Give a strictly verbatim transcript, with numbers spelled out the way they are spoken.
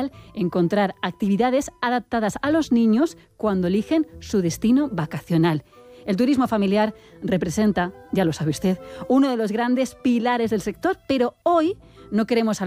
fundamental encontrar actividades adaptadas a los niños cuando eligen su destino vacacional. El turismo familiar representa, ya lo sabe usted, uno de los grandes pilares del sector, pero hoy no queremos hablar